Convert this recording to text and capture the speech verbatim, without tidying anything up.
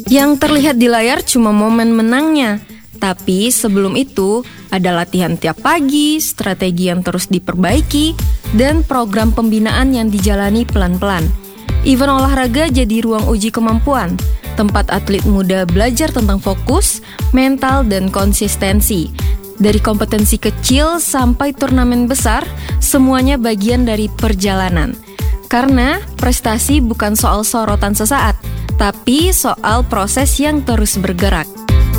Yang terlihat di layar cuma momen menangnya, tapi sebelum itu ada latihan tiap pagi, strategi yang terus diperbaiki, dan program pembinaan yang dijalani pelan-pelan. Event olahraga jadi ruang uji kemampuan, tempat atlet muda belajar tentang fokus, mental, dan konsistensi. Dari kompetensi kecil sampai turnamen besar, semuanya bagian dari perjalanan. Karena prestasi bukan soal sorotan sesaat, tapi soal proses yang terus bergerak.